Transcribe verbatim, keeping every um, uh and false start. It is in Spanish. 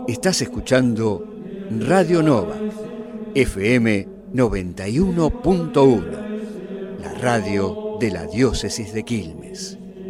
Estás escuchando Radio Nova, F M noventa y uno punto uno, la radio de la diócesis de Quilmes.